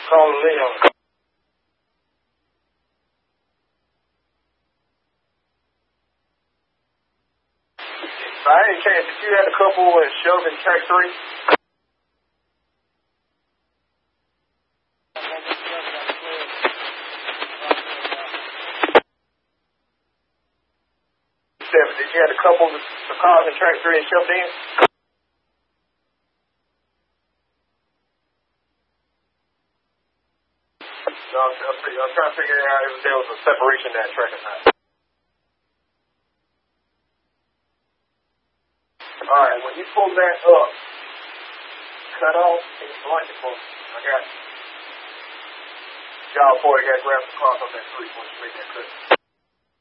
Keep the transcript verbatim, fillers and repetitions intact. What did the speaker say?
Call Leon. By any chance, did you have a couple uh, shoved in track three? Seven. Did you have a couple of cars in track three and shoved in? No, I'm, I'm, I'm trying to figure out if there was a separation that track or not. All right, when you pull that up, cut off and blank it for me. I got you. Y'all, boy, got to grab some cars on that street once you make that cut.